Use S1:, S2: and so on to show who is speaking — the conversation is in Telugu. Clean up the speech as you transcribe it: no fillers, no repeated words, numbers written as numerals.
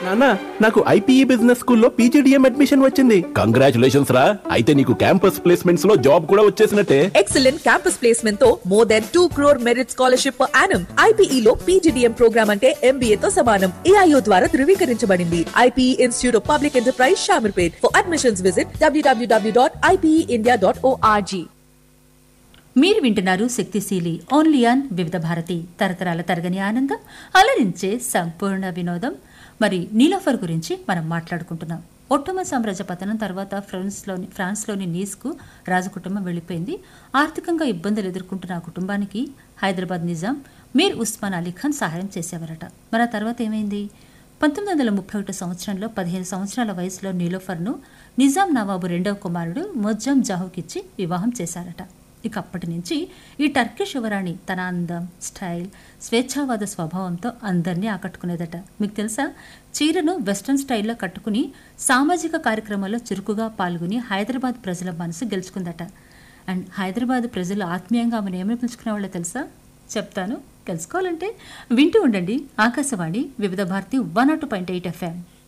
S1: నాన్న నాకు ఐపీఈ బిజినెస్ స్కూల్లో పీజీడీఎం అడ్మిషన్ వచ్చింది. కంగ్రాచులేషన్స్ రా. అయితే నీకు క్యాంపస్ ప్లేస్మెంట్స్ లో జాబ్ కూడా వచ్చేసినట్టే.
S2: ఎక్సలెంట్ క్యాంపస్ ప్లేస్మెంట్ తో more than 2 crore merit scholarship per annum. IPE లో పీజీడీఎం ప్రోగ్రామ్ అంటే ఎంబీఏ తో సమానం. ఏఐఓ ద్వారా ధృవీకరించబడింది. IPE institute of public enterprise Shamirpet. For admissions visit www.ipeindia.org.
S3: మీరు వింటున్నారు శక్తిశీలి ఓన్లీ ఆన్ వివిధ భారతి, తరతరాల తరగని ఆనందం, అలరించే సంపూర్ణ వినోదం. మరి నీలోఫర్ గురించి మనం మాట్లాడుకుంటున్నాం. ఒట్టోమన్ సామ్రాజ్య పతనం తర్వాత ఫ్రాన్స్లోని నీస్కు రాజకుటుంబం వెళ్లిపోయింది. ఆర్థికంగా ఇబ్బందులు ఎదుర్కొంటున్న ఆ కుటుంబానికి హైదరాబాద్ నిజాం మీర్ ఉస్మాన్ అలీ ఖాన్ సహాయం చేసేవారట. మరి ఆ తర్వాత ఏమైంది? 1931 సంవత్సరంలో 15 సంవత్సరాల వయసులో నీలోఫర్ను నిజాం నవాబు రెండవ కుమారుడు మొజ్జం జాహుకిచ్చి వివాహం చేశారట. ఇక అప్పటి నుంచి ఈ టర్కిష్ యువరాణి తన అందం, స్టైల్, స్వేచ్ఛావాద స్వభావంతో అందరినీ ఆకట్టుకునేదట. మీకు తెలుసా, చీరను వెస్ట్రన్ స్టైల్లో కట్టుకుని సామాజిక కార్యక్రమాల్లో చురుకుగా పాల్గొని హైదరాబాద్ ప్రజల మనసు గెలుచుకుందట. అండ్ హైదరాబాద్ ప్రజలు ఆత్మీయంగా ఆమెను ఏమని పిలుచుకునే వాళ్ళో తెలుసా? చెప్తాను. తెలుసుకోవాలంటే వింటూ ఉండండి ఆకాశవాణి వివిధ భారతి 102.8 FM.